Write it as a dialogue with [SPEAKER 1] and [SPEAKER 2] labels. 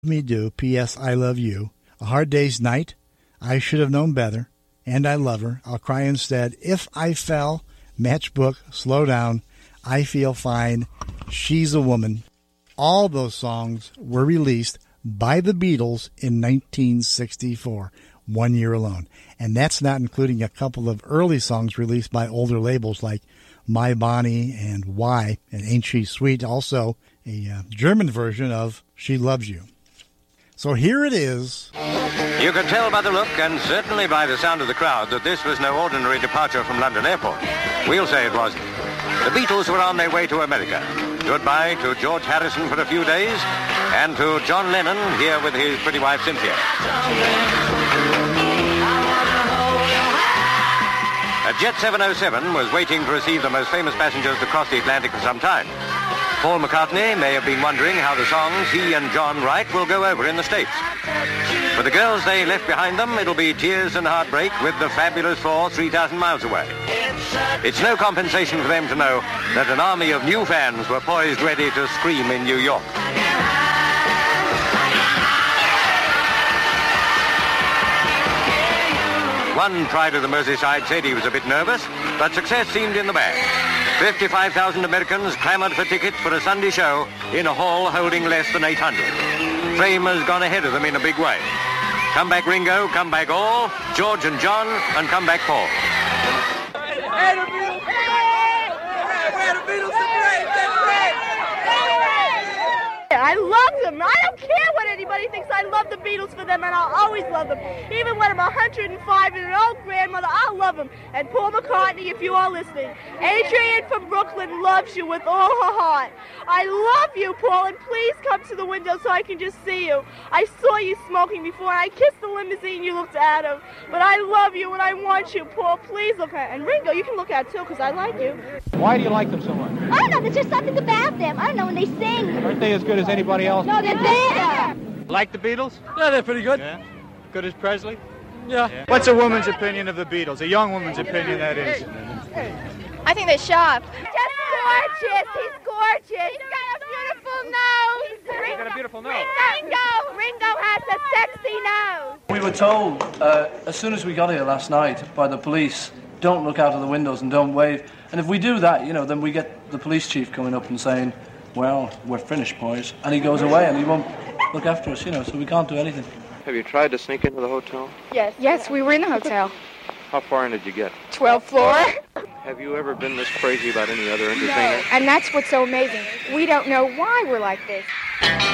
[SPEAKER 1] Me Do, P.S. I Love You, A Hard Day's Night, I Should Have Known Better, and I Love Her, I'll Cry Instead, If I Fell, Matchbook, Slow Down, I Feel Fine, She's a Woman. All those songs were released by the Beatles in 1964, 1 year alone. And that's not including a couple of early songs released by older labels like My Bonnie and Why, and Ain't She Sweet, also a German version of She Loves You. So here it is.
[SPEAKER 2] You could tell by the look and certainly by the sound of the crowd that this was no ordinary departure from London Airport. We'll say it wasn't. The Beatles were on their way to America. Goodbye to George Harrison for a few days and to John Lennon here with his pretty wife Cynthia. A Jet 707 was waiting to receive the most famous passengers to cross the Atlantic for some time. Paul McCartney may have been wondering how the songs he and John write will go over in the States. For the girls they left behind them, it'll be tears and heartbreak with the fabulous four 3,000 miles away. It's no compensation for them to know that an army of new fans were poised ready to scream in New York. One Pride of the Merseyside said he was a bit nervous, but success seemed in the bag. 55,000 Americans clamoured for tickets for a Sunday show in a hall holding less than 800. Fame has gone ahead of them in a big way. Come back Ringo, come back all, George and John, and come back Paul.
[SPEAKER 3] I love them. I don't care what anybody thinks. I love the Beatles for them, and I'll always love them. Even when I'm 105 and an old grandmother, I'll love them. And Paul McCartney, if you are listening, Adrian from Brooklyn loves you with all her heart. I love you, Paul, and please come to the window so I can just see you. I saw you smoking before, and I kissed the limousine you looked out of. But I love you, and I want you, Paul. Please look at it. And Ringo, you can look at it, too, because I like you.
[SPEAKER 4] Why do you like them so much?
[SPEAKER 5] I don't know. There's just something about them. I don't know when they sing.
[SPEAKER 4] Aren't they as good as anybody else?
[SPEAKER 5] No, they're better.
[SPEAKER 4] Like the Beatles?
[SPEAKER 6] Yeah, they're pretty good.
[SPEAKER 4] Yeah. Good as Presley?
[SPEAKER 6] Yeah.
[SPEAKER 4] What's a woman's opinion of the Beatles? A young woman's opinion, that is.
[SPEAKER 5] I think they're sharp.
[SPEAKER 3] Just gorgeous. He's gorgeous. He's got a beautiful nose.
[SPEAKER 4] He's got a beautiful nose.
[SPEAKER 3] Ringo has a sexy nose.
[SPEAKER 7] We were told as soon as we got here last night by the police, don't look out of the windows and don't wave. And if we do that, then we get the police chief coming up and saying, well, we're finished, boys. And he goes away and he won't look after us, so we can't do anything.
[SPEAKER 8] Have you tried to sneak into the hotel?
[SPEAKER 5] Yes. Yes, we were in the hotel.
[SPEAKER 8] How far in did you get?
[SPEAKER 5] 12th floor.
[SPEAKER 8] Have you ever been this crazy about any other entertainer?
[SPEAKER 5] And that's what's so amazing. We don't know why we're like this.